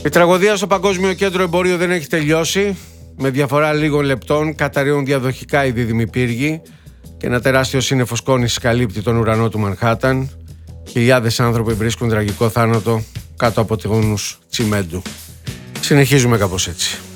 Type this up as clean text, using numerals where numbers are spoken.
Η τραγωδία στο Παγκόσμιο Κέντρο Εμπορίου δεν έχει τελειώσει. Με διαφορά λίγων λεπτών καταρρέουν διαδοχικά οι δίδυμοι πύργοι και ένα τεράστιο σύννεφο σκόνης καλύπτει τον ουρανό του Μανχάταν. Χιλιάδες άνθρωποι βρίσκουν τραγικό θάνατο κάτω από τόνους τσιμέντου. Συνεχίζουμε κάπως έτσι.